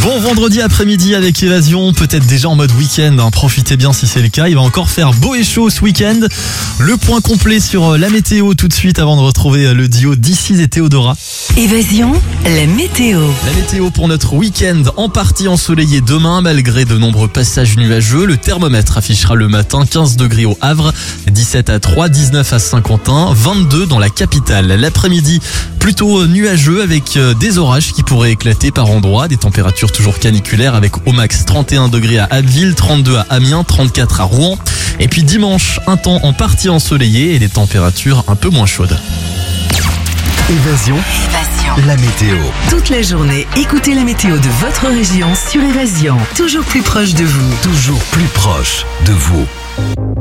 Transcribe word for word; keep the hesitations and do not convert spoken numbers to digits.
Bon vendredi après-midi avec Évasion, peut-être déjà en mode week-end, hein. Profitez bien si c'est le cas, il va encore faire beau et chaud ce week-end. Le point complet sur la météo tout de suite avant de retrouver le duo d'ici et Théodora. Évasion, la météo. La météo pour notre week-end en partie ensoleillé demain malgré de nombreux passages nuageux. Le thermomètre affichera le matin quinze degrés au Havre, dix-sept à Troyes, dix-neuf à Saint-Quentin, vingt-deux dans la capitale. L'après-midi plutôt nuageux avec des orages qui pourraient éclater par endroits, des températures toujours caniculaires avec au max trente et un degrés à Abbeville, trente-deux à Amiens, trente-quatre à Rouen. Et puis dimanche, un temps en partie ensoleillé et des températures un peu moins chaudes. Évasion, Évasion. la météo. Toute la journée, écoutez la météo de votre région sur Évasion. Toujours plus proche de vous. Toujours plus proche de vous.